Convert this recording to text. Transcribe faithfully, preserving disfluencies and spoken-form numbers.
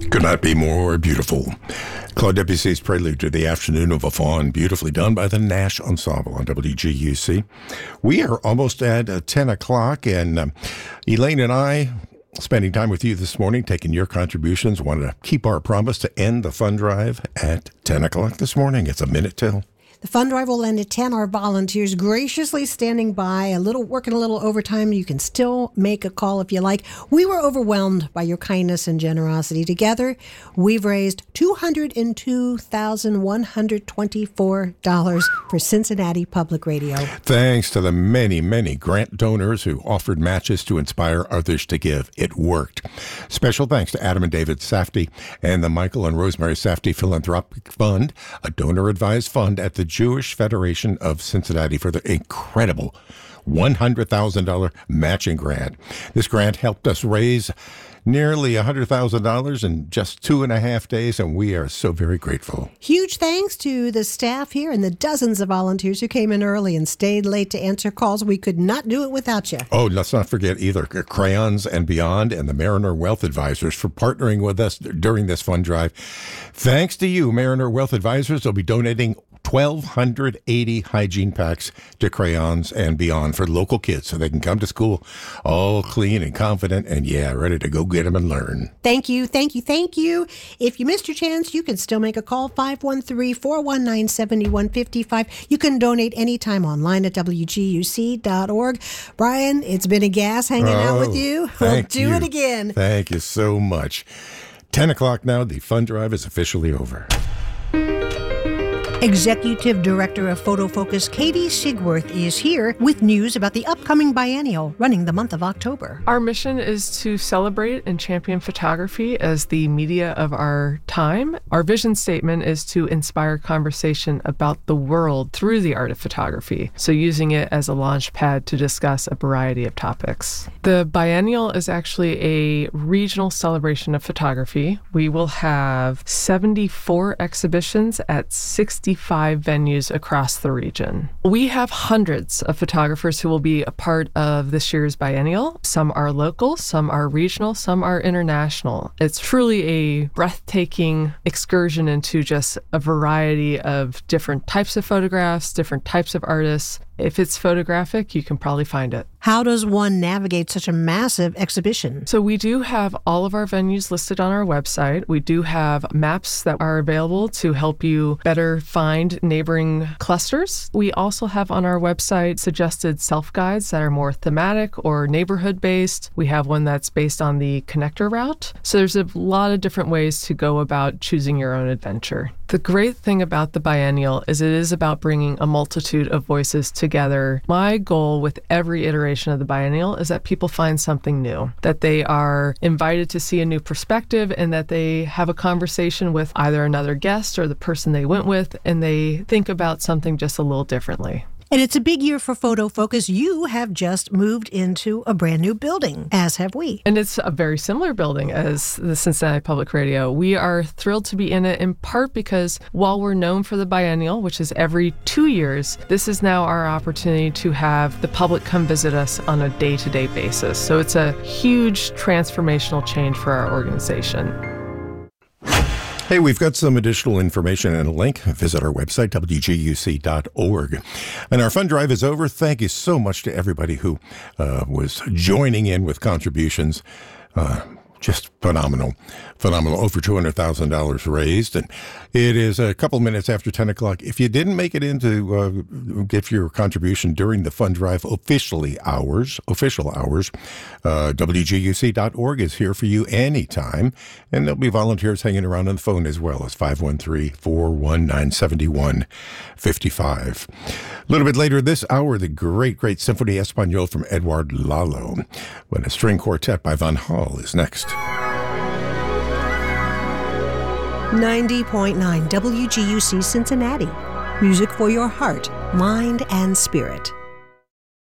Could not be more beautiful. Claude Debussy's Prelude to the Afternoon of a Faun, beautifully done by the Nash Ensemble on W G U C. We are almost at uh, ten o'clock, and uh, Elaine and I, spending time with you this morning, taking your contributions, wanted to keep our promise to end the fund drive at ten o'clock this morning. It's a minute till. The fund drive will end at ten. Our volunteers graciously standing by, a little working a little overtime. You can still make a call if you like. We were overwhelmed by your kindness and generosity. Together, we've raised two hundred two thousand one hundred twenty-four dollars for Cincinnati Public Radio. Thanks to the many, many grant donors who offered matches to inspire others to give. It worked. Special thanks to Adam and David Safdie and the Michael and Rosemary Safdie Philanthropic Fund, a donor-advised fund at the Jewish Federation of Cincinnati, for the incredible one hundred thousand dollars matching grant. This grant helped us raise nearly one hundred thousand dollars in just two and a half days, and we are so very grateful. Huge thanks to the staff here and the dozens of volunteers who came in early and stayed late to answer calls. We could not do it without you. Oh, let's not forget either Crayons and Beyond and the Mariner Wealth Advisors for partnering with us during this fund drive. Thanks to you, Mariner Wealth Advisors, will be donating one thousand two hundred eighty hygiene packs to Crayons and Beyond for local kids so they can come to school all clean and confident and, yeah, ready to go get them and learn. Thank you, thank you, thank you. If you missed your chance, you can still make a call, five one three, four one nine, seven one five five. You can donate anytime online at W G U C dot org. Brian, it's been a gas hanging oh, out with you. We'll do you. it again. Thank you so much. ten o'clock now. The fund drive is officially over. Executive Director of Photo Focus, Katie Sigworth, is here with news about the upcoming biennial running the month of October. Our mission is to celebrate and champion photography as the media of our time. Our vision statement is to inspire conversation about the world through the art of photography, so using it as a launch pad to discuss a variety of topics. The biennial is actually a regional celebration of photography. We will have seventy-four exhibitions at sixty Five venues across the region. We have hundreds of photographers who will be a part of this year's biennial. Some are local, some are regional, some are international. It's truly a breathtaking excursion into just a variety of different types of photographs, different types of artists. If it's photographic, you can probably find it. How does one navigate such a massive exhibition? So we do have all of our venues listed on our website. We do have maps that are available to help you better find neighboring clusters. We also have on our website suggested self-guides that are more thematic or neighborhood-based. We have one that's based on the connector route. So there's a lot of different ways to go about choosing your own adventure. The great thing about the biennial is it is about bringing a multitude of voices together. My goal with every iteration of the biennial is that people find something new, that they are invited to see a new perspective, and that they have a conversation with either another guest or the person they went with, and they think about something just a little differently. And it's a big year for Photo Focus. You have just moved into a brand new building, as have we. And it's a very similar building as the Cincinnati Public Radio. We are thrilled to be in it, in part because while we're known for the biennial, which is every two years, this is now our opportunity to have the public come visit us on a day-to-day basis. So it's a huge transformational change for our organization. Hey, we've got some additional information and a link. Visit our website, W G U C dot org. And our fund drive is over. Thank you so much to everybody who uh, was joining in with contributions. Uh, just phenomenal. Phenomenal. Over two hundred thousand dollars raised. And it is a couple minutes after ten o'clock. If you didn't make it in to uh, give your contribution during the fund drive officially hours, official hours, uh, W G U C dot org is here for you anytime. And there'll be volunteers hanging around on the phone as well as five one three, four one nine, seven one five five. A little bit later this hour, the great, great Symphony Espagnole from Edouard Lalo. When a string quartet by Van Hall is next. ninety point nine W G U C Cincinnati. Music for your heart, mind, and spirit.